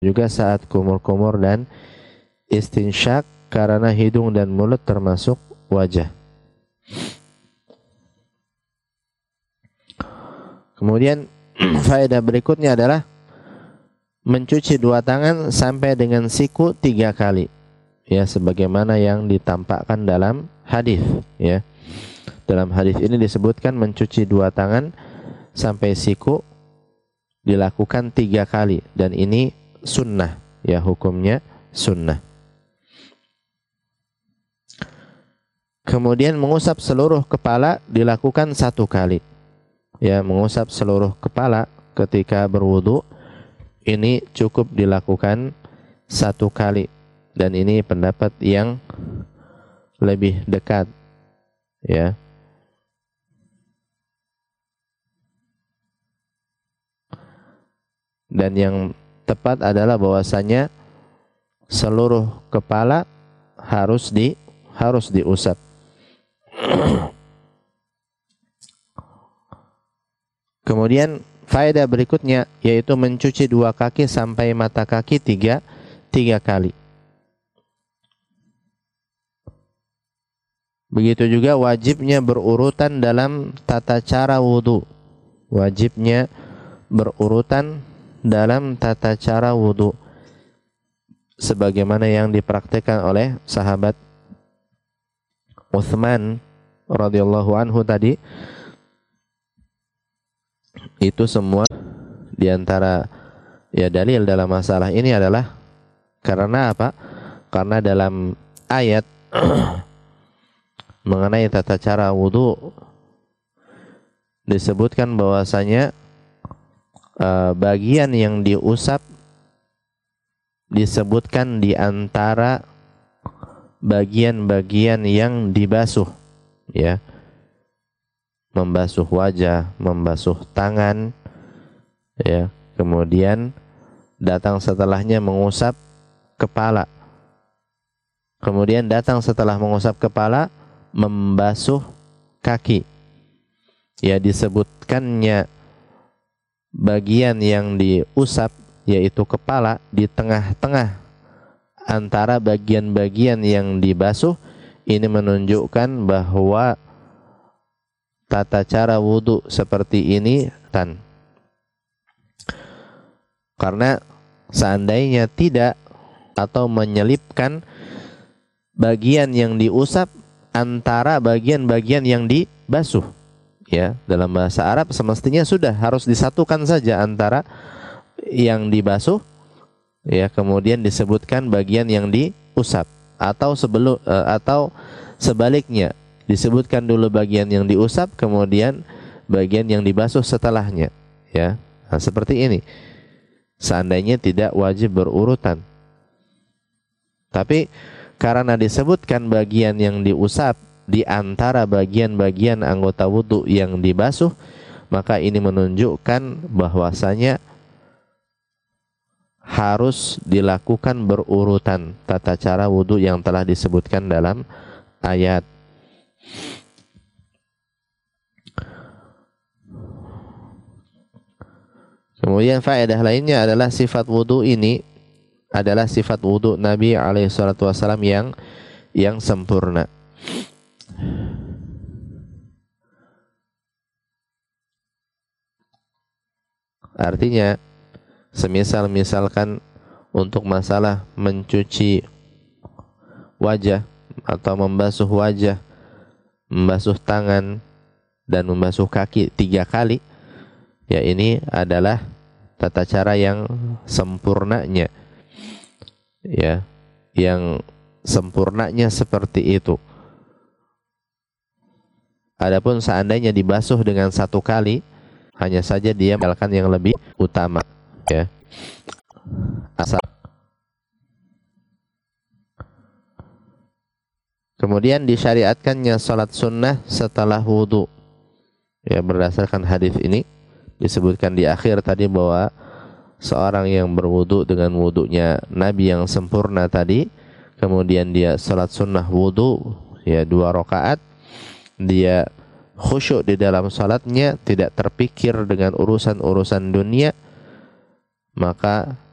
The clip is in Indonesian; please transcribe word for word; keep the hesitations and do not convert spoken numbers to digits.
juga saat kumur-kumur dan istinsyak, karena hidung dan mulut termasuk wajah. Kemudian faedah berikutnya adalah mencuci dua tangan sampai dengan siku tiga kali, ya, sebagaimana yang ditampakkan dalam hadis, ya. Dalam hadis ini disebutkan mencuci dua tangan sampai siku dilakukan tiga kali, dan ini sunnah, ya, hukumnya sunnah. Kemudian mengusap seluruh kepala dilakukan satu kali, ya, mengusap seluruh kepala ketika berwudu ini cukup dilakukan satu kali, dan ini pendapat yang lebih dekat, ya. Dan yang tepat adalah bahwasanya seluruh kepala harus di harus diusap. Kemudian faedah berikutnya yaitu mencuci dua kaki sampai mata kaki tiga tiga kali. Begitu juga wajibnya berurutan dalam tata cara wudu. Wajibnya berurutan dalam tata cara wudu, sebagaimana yang dipraktikkan oleh sahabat Utsman radhiyallahu anhu tadi. Itu semua diantara, ya, dalil dalam masalah ini adalah karena apa? Karena dalam ayat mengenai tata cara wudu disebutkan bahwasanya uh, bagian yang diusap disebutkan di antara bagian-bagian yang dibasuh, ya. Membasuh wajah, membasuh tangan, ya. Kemudian datang setelahnya mengusap kepala. Kemudian datang setelah mengusap kepala membasuh kaki. Ya, disebutkannya bagian yang diusap yaitu kepala di tengah-tengah antara bagian-bagian yang dibasuh. Ini menunjukkan bahwa tata cara wudu seperti ini tan. Karena seandainya tidak atau menyelipkan bagian yang diusap antara bagian-bagian yang dibasuh, ya, dalam bahasa Arab semestinya sudah harus disatukan saja antara yang dibasuh, ya, kemudian disebutkan bagian yang diusap, atau sebelum atau sebaliknya, disebutkan dulu bagian yang diusap, kemudian bagian yang dibasuh setelahnya, ya. Nah, seperti ini. Seandainya tidak wajib berurutan. Tapi karena disebutkan bagian yang diusap di antara bagian-bagian anggota wudu yang dibasuh, maka ini menunjukkan bahwasanya harus dilakukan berurutan tata cara wudu yang telah disebutkan dalam ayat. Kemudian faedah lainnya adalah sifat wudu ini adalah sifat wudu Nabi alaihi salatu wasallam yang yang sempurna. Artinya, semisal misalkan untuk masalah mencuci wajah atau membasuh wajah, membasuh tangan, dan membasuh kaki tiga kali, ya, ini adalah tata cara yang sempurnanya, ya, yang sempurnanya seperti itu. Adapun seandainya dibasuh dengan satu kali, hanya saja dia mengamalkan yang lebih utama, ya. Asal. Kemudian disyariatkannya salat sunnah setelah wudu, ya, berdasarkan hadis ini. Disebutkan di akhir tadi bahwa seorang yang berwudu dengan wudunya Nabi yang sempurna tadi, kemudian dia salat sunnah wudu, ya, dua rakaat, dia khusyuk di dalam salatnya, tidak terpikir dengan urusan-urusan dunia, maka